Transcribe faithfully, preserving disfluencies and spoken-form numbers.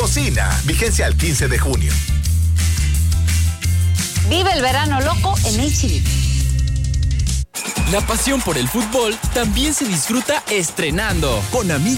Cocina. Vigencia al quince de junio. Vive el verano loco en H D. La pasión por el fútbol también se disfruta estrenando. Con amigos